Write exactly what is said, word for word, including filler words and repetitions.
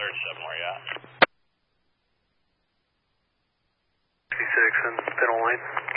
seven, where you at? sixty-six and Pennell Lane.